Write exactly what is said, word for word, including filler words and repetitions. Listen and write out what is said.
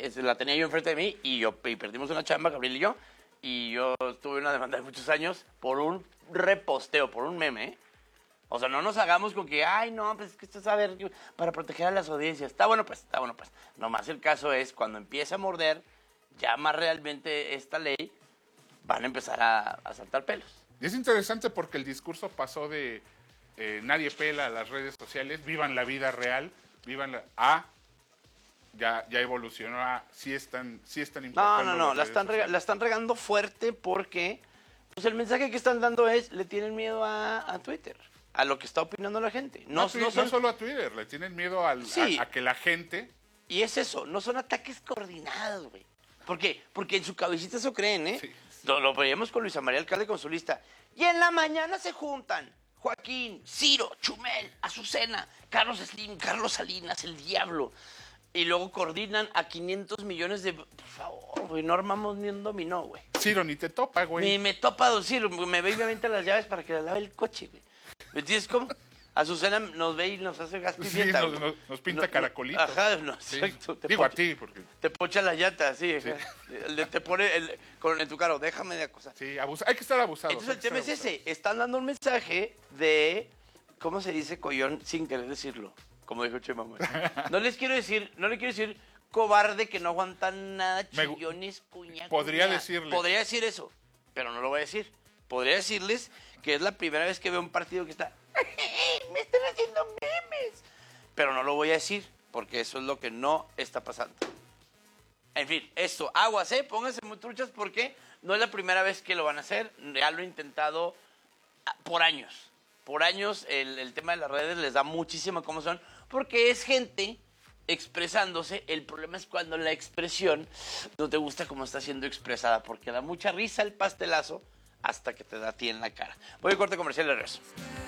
es, la tenía yo enfrente de mí y, yo, y perdimos una chamba, Gabriel y yo, y yo tuve una demanda de muchos años por un reposteo, por un meme, ¿eh? O sea, no nos hagamos con que, ay, no, pues es que esto es a ver, para proteger a las audiencias. Está bueno, pues, está bueno, pues. Nomás el caso es, cuando empieza a morder, ya más realmente esta ley, van a empezar a, a saltar pelos. Y es interesante porque el discurso pasó de eh, nadie pela a las redes sociales, vivan la vida real, vivan la... A, ya, ya evolucionó a, sí están, sí están importando. No, no, no, la están, rega, la están regando fuerte porque, pues el mensaje que están dando es, le tienen miedo a, a Twitter. A lo que está opinando la gente. No, no, no, son... no solo a Twitter, le tienen miedo al, sí. a, a que la gente... Y es eso, no son ataques coordinados, güey. ¿Por qué? Porque en su cabecita eso creen, ¿eh? Sí, sí. Lo, lo veíamos con Luisa María Alcalde con su lista. Y en la mañana se juntan Joaquín, Ciro, Chumel, Azucena, Carlos Slim, Carlos Salinas, el Diablo. Y luego coordinan a quinientos millones de... Por favor, güey, no armamos ni un dominó, güey. Ciro, ni te topa, güey. Ni me topa, don Ciro. Me ve y me avienta las llaves para que le lave el coche, güey. ¿Me entiendes cómo? Azucena nos ve y nos hace gas pimienta. Sí, nos, nos, nos pinta no, caracolito. Ajá, no, sí. exacto. Te Digo pocha, a ti, porque... Te pocha la llanta, sí. sí. Le, te pone el, con, en tu carro, déjame de acosar. Sí, abusa, hay que estar abusado. Entonces el tema es ese. Están dando un mensaje de, ¿cómo se dice collón sin querer decirlo? Como dijo Chema. No les quiero decir, no le quiero decir cobarde que no aguantan nada, chillones, cuña, Podría cuña. decirles. Podría decir eso, pero no lo voy a decir. Podría decirles que es la primera vez que veo un partido que está... me están haciendo memes. Pero no lo voy a decir, porque eso es lo que no está pasando. En fin, esto, aguas, ¿eh? Pónganse muy truchas porque no es la primera vez que lo van a hacer. Ya lo he intentado por años. Por años el, el tema de las redes les da muchísima comezón porque es gente expresándose. El problema es cuando la expresión no te gusta como está siendo expresada, porque da mucha risa el pastelazo hasta que te da a ti en la cara. Voy a corte comercial de regreso.